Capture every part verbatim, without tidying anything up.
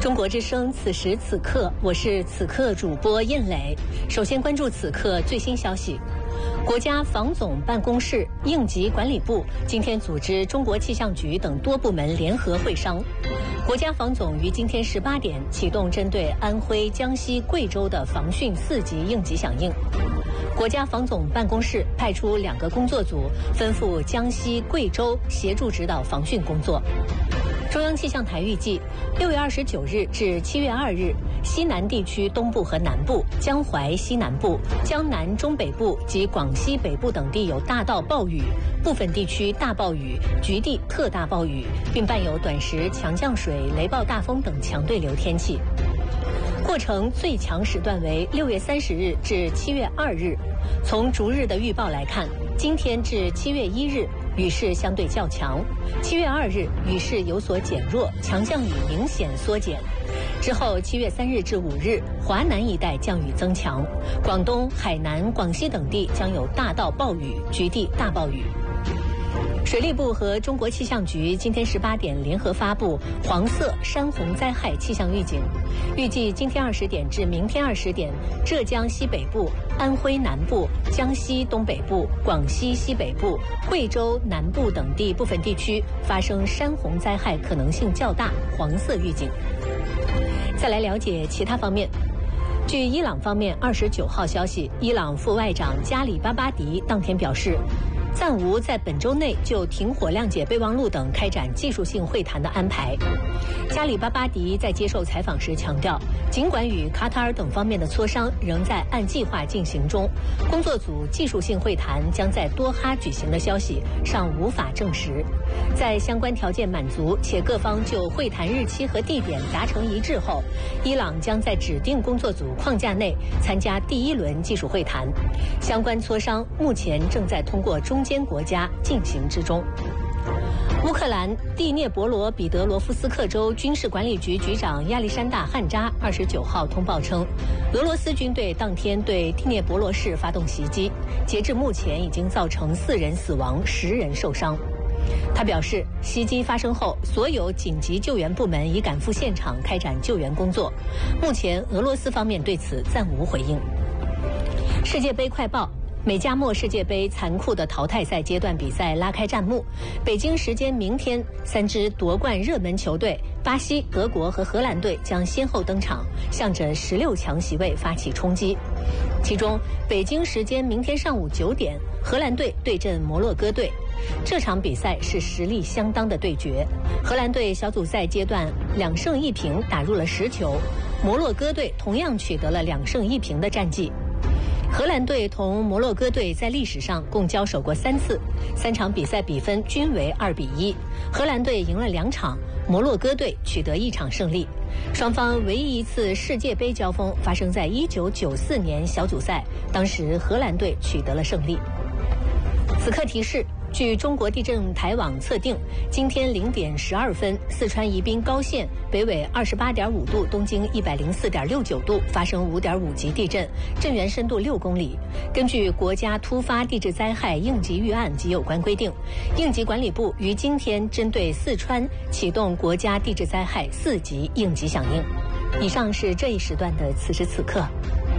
中国之声，此时此刻，我是此刻主播印磊。首先关注此刻最新消息。国家防总办公室、应急管理部今天组织中国气象局等多部门联合会商。国家防总于今天十八点启动针对安徽、江西、贵州的防汛四级应急响应。国家防总办公室派出两个工作组，吩咐江西、贵州协助指导防汛工作。中央气象台预计，六月二十九日至七月二日，西南地区东部和南部、江淮西南部、江南中北部及广西北部等地有大到暴雨，部分地区大暴雨、局地特大暴雨，并伴有短时强降水、雷暴大风等强对流天气。过程最强时段为六月三十日至七月二日。从逐日的预报来看，今天至七月一日雨势相对较强，七月二日雨势有所减弱，强降雨明显缩减。之后七月三日至五日，华南一带降雨增强，广东、海南、广西等地将有大到暴雨、局地大暴雨。水利部和中国气象局今天十八点联合发布黄色山洪灾害气象预警，预计今天二十点至明天二十点，浙江西北部、安徽南部、江西东北部、广西西北部、贵州南部等地部分地区发生山洪灾害可能性较大，黄色预警。再来了解其他方面。据伊朗方面二十九号消息，伊朗副外长加里巴巴迪当天表示，暂无在本周内就停火谅解备忘录等开展技术性会谈的安排。加里巴巴迪在接受采访时强调，尽管与卡塔尔等方面的磋商仍在按计划进行中，工作组技术性会谈将在多哈举行的消息尚无法证实。在相关条件满足且各方就会谈日期和地点达成一致后，伊朗将在指定工作组框架内参加第一轮技术会谈。相关磋商目前正在通过中间国家进行之中。乌克兰第聂伯罗彼得罗夫斯克州军事管理局局长亚历山大·汉扎二十九号通报称，俄罗斯军队当天对第聂伯罗市发动袭击，截至目前已经造成四人死亡、十人受伤。他表示，袭击发生后，所有紧急救援部门已赶赴现场开展救援工作。目前，俄罗斯方面对此暂无回应。世界杯快报。美加墨世界杯残酷的淘汰赛阶段比赛拉开战幕，北京时间明天，三支夺冠热门球队巴西、德国和荷兰队将先后登场，向着十六强席位发起冲击。其中，北京时间明天上午九点，荷兰队对阵摩洛哥队。这场比赛是实力相当的对决。荷兰队小组赛阶段两胜一平，打入了十球；摩洛哥队同样取得了两胜一平的战绩。荷兰队同摩洛哥队在历史上共交手过三次，三场比赛比分均为二比一。荷兰队赢了两场，摩洛哥队取得一场胜利。双方唯一一次世界杯交锋发生在一九九四年小组赛，当时荷兰队取得了胜利。此刻提示。据中国地震台网测定，今天零点十二分，四川宜宾高县北纬二十八点五度，东经一百零四点六九度发生五点五级地震，震源深度六公里。根据国家突发地质灾害应急预案及有关规定，应急管理部于今天针对四川启动国家地质灾害四级应急响应。以上是这一时段的此时此刻。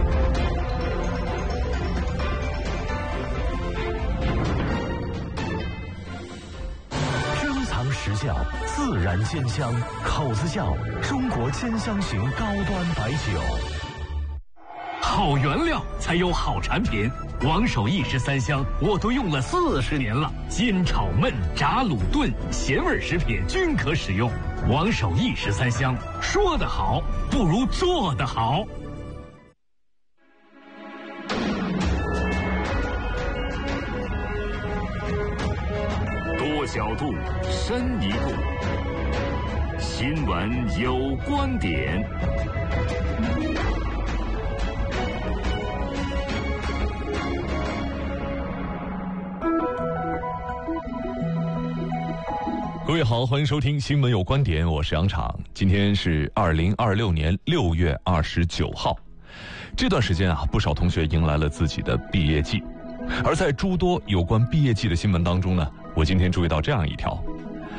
时效，自然鲜香，口子窖中国鲜香型高端白酒。 好原料才有好产品，王守义十三香我都用了四十年了，煎炒焖炸卤炖咸味食品均可使用。王守义十三香，说得好不如做得好。多角度，深一步。新闻有观点。 各位好，欢迎收听新闻有观点，我是杨昶。今天是二零二六年六月二十九号，这段时间啊，不少同学迎来了自己的毕业季。而在诸多有关毕业季的新闻当中呢，我今天注意到这样一条：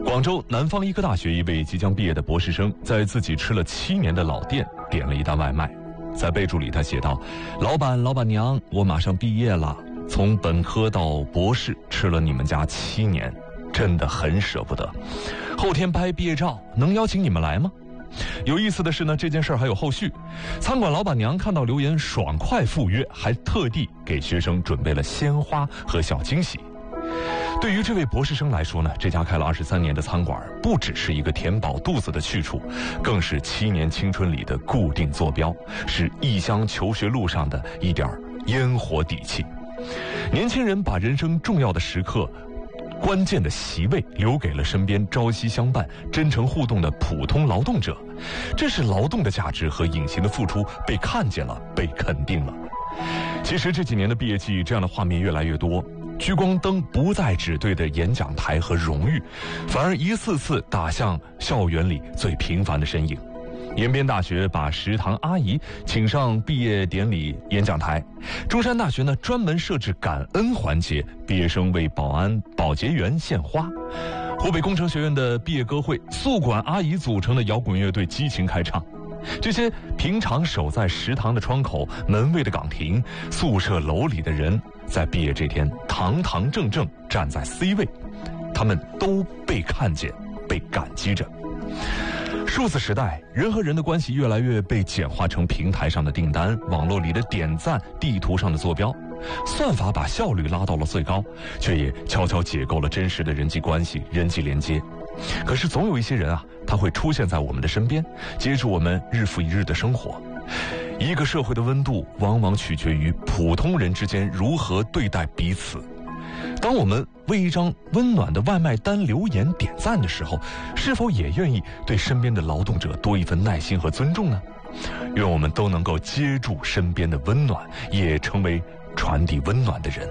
广州南方医科大学一位即将毕业的博士生，在自己吃了七年的老店点了一单外卖，在备注里他写道：“老板老板娘，我马上毕业了，从本科到博士吃了你们家七年，真的很舍不得。后天拍毕业照，能邀请你们来吗？”有意思的是呢，这件事儿还有后续。餐馆老板娘看到留言爽快赴约，还特地给学生准备了鲜花和小惊喜。对于这位博士生来说呢，这家开了二十三年的餐馆，不只是一个填饱肚子的去处，更是七年青春里的固定坐标，是异乡求学路上的一点烟火底气。年轻人把人生重要的时刻、关键的席位留给了身边朝夕相伴、真诚互动的普通劳动者，这是劳动的价值和隐形的付出被看见了，被肯定了。其实这几年的毕业季，这样的画面越来越多。聚光灯不再只对着演讲台和荣誉，反而一次次打向校园里最平凡的身影。延边大学把食堂阿姨请上毕业典礼演讲台，中山大学呢专门设置感恩环节，毕业生为保安保洁员献花。湖北工程学院的毕业歌会，宿管阿姨组成的摇滚乐队激情开唱。这些平常守在食堂的窗口、门卫的岗亭、宿舍楼里的人，在毕业这天堂堂正正站在 C 位，他们都被看见，被感激着。数字时代，人和人的关系越来越被简化成平台上的订单、网络里的点赞、地图上的坐标。算法把效率拉到了最高，却也悄悄解构了真实的人际关系、人际连接。可是总有一些人啊，他会出现在我们的身边，接住我们日复一日的生活。一个社会的温度，往往取决于普通人之间如何对待彼此。当我们为一张温暖的外卖单留言点赞的时候，是否也愿意对身边的劳动者多一份耐心和尊重呢？愿我们都能够接住身边的温暖，也成为传递温暖的人。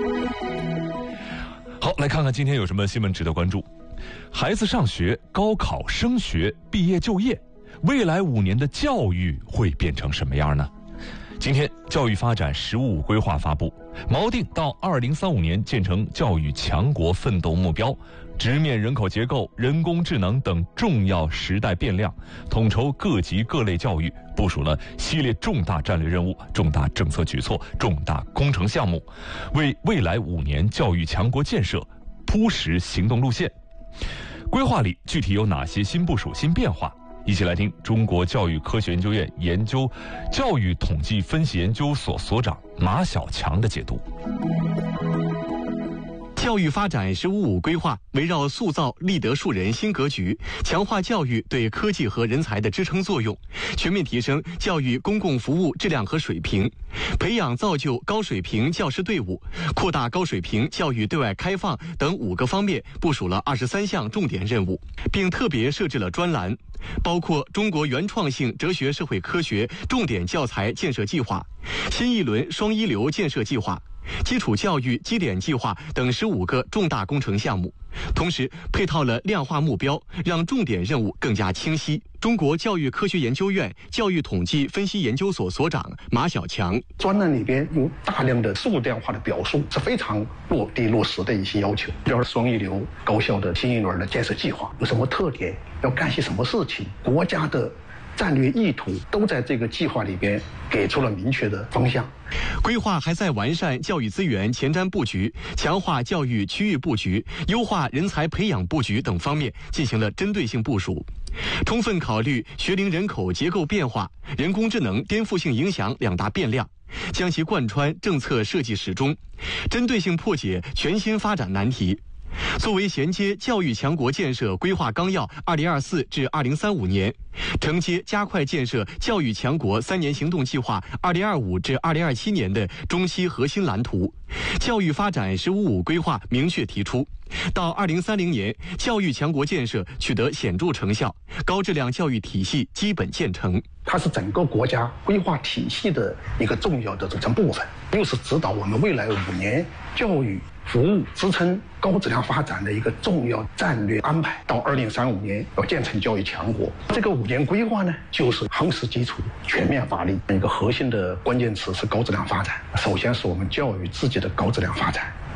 好，来看看今天有什么新闻值得关注。孩子上学、高考、升学、毕业、就业，未来五年的教育会变成什么样呢？今天教育发展“十五五”规划发布，锚定到二零三五年建成教育强国奋斗目标，直面人口结构、人工智能等重要时代变量，统筹各级各类教育，部署了系列重大战略任务、重大政策举措、重大工程项目，为未来五年教育强国建设铺实行动路线。规划里具体有哪些新部署、新变化？一起来听中国教育科学研究院研究教育统计分析研究所所长马晓强的解读。 教育发展“十五五”规划围绕塑造立德树人新格局，强化教育对科技和人才的支撑作用，全面提升教育公共服务质量和水平，培养造就高水平教师队伍，扩大高水平教育对外开放等五个方面部署了二十三项重点任务，并特别设置了专栏，包括中国原创性哲学社会科学重点教材建设计划、新一轮双一流建设计划、基础教育基点计划等十五个重大工程项目，同时配套了量化目标，让重点任务更加清晰。中国教育科学研究院教育统计分析研究所所长马晓强： 专栏里边有大量的数量化的表述，是非常落地落实的一些要求。比如双一流高校的新一轮的建设计划有什么特点，要干些什么事情，国家的战略意图都在这个计划里边给出了明确的方向。 规划还在完善教育资源前瞻布局、强化教育区域布局、优化人才培养布局等方面进行了针对性部署，充分考虑学龄人口结构变化、人工智能颠覆性影响两大变量，将其贯穿政策设计始终，针对性破解全新发展难题。作为衔接教育强国建设规划纲要二零二四至二零三五年，承接加快建设教育强国三年行动计划二零二五至二零二七年的中期核心蓝图，教育发展“十五五”规划明确提出，到二零三零年，教育强国建设取得显著成效，高质量教育体系基本建成。 它是整个国家规划体系的一个重要的组成部分，又是指导我们未来五年教育服务支撑高质量发展的一个重要战略安排。到二零三五年要建成教育强国，这个五年规划呢，就是夯实基础、全面发力。一个核心的关键词是高质量发展。首先是我们教育自己的高质量发展，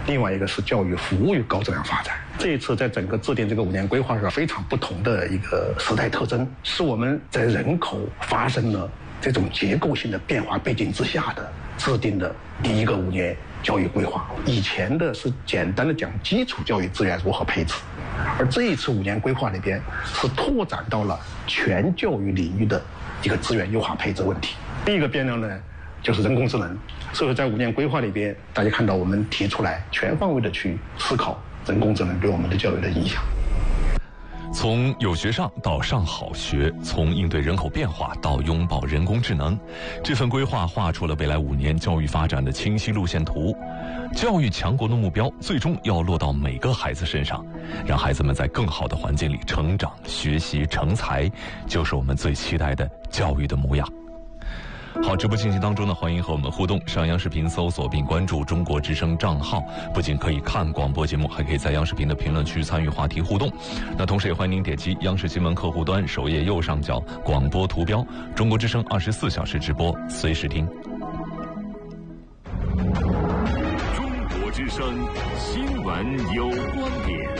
另外一个是教育服务于高质量发展。这一次在整个制定这个五年规划上非常不同的一个时代特征，是我们在人口发生了这种结构性的变化背景之下的制定的第一个五年教育规划。以前的是简单的讲基础教育资源如何配置，而这一次五年规划里边是拓展到了全教育领域的一个资源优化配置问题。第一个变量呢就是人工智能，所以在五年规划里边，大家看到我们提出来全方位的去思考人工智能对我们的教育的影响。 从有学上到上好学，从应对人口变化到拥抱人工智能，这份规划画出了未来五年教育发展的清晰路线图。教育强国的目标最终要落到每个孩子身上，让孩子们在更好的环境里成长、学习、成才，就是我们最期待的教育的模样。好，直播进行当中呢，欢迎和我们互动。上央视频搜索并关注中国之声账号，不仅可以看广播节目，还可以在央视频的评论区参与话题互动。那同时也欢迎您点击央视新闻客户端首页右上角广播图标，中国之声二十四小时直播，随时听。 中国之声新闻有观点，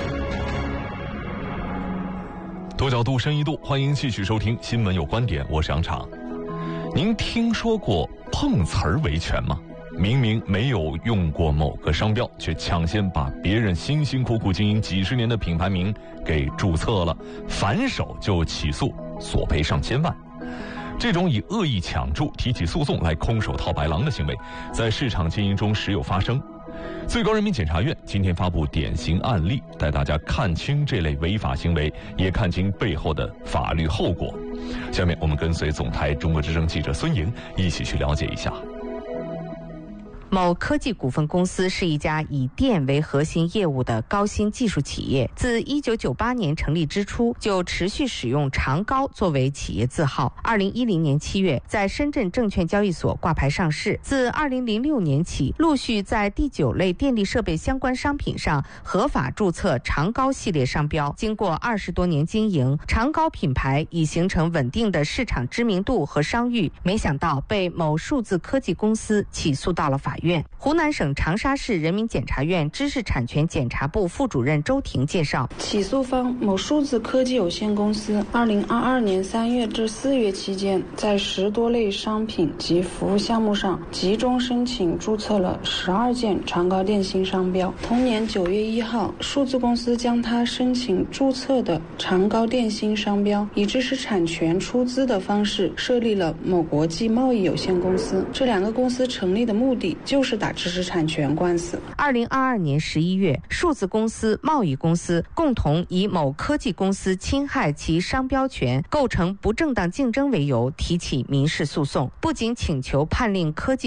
多角度、深一度，欢迎继续收听新闻有观点，我是杨畅。您听说过碰瓷儿维权吗？明明没有用过某个商标，却抢先把别人辛辛苦苦经营几十年的品牌名给注册了，反手就起诉，索赔上千万。这种以恶意抢注、提起诉讼来空手套白狼的行为，在市场经营中时有发生。最高人民检察院今天发布典型案例，带大家看清这类违法行为，也看清背后的法律后果。下面我们跟随总台中国之声记者孙莹一起去了解一下。 某科技股份公司是一家以电为核心业务的高新技术企业，自一九九八年成立之初就持续使用长高作为企业字号。二零一零年七月在深圳证券交易所挂牌上市，自二零零六年起陆续在第九类电力设备相关商品上合法注册长高系列商标。经过二十多年经营，长高品牌已形成稳定的市场知名度和商誉，没想到被某数字科技公司起诉到了法院。湖南省长沙市人民检察院知识产权检察部副主任周婷介绍， 起诉方某数字科技有限公司二零二二年三月至四月期间，在十多类商品及服务项目上集中申请注册了十二件长高电信商标。同年九月一号，数字公司将他申请注册的长高电信商标以知识产权出资的方式设立了某国际贸易有限公司。这两个公司成立的目的就是打知识产权官司。 二零二二年十一月，数字公司、贸易公司共同以某科技公司侵害其商标权、构成不正当竞争为由提起民事诉讼，不仅请求判令科技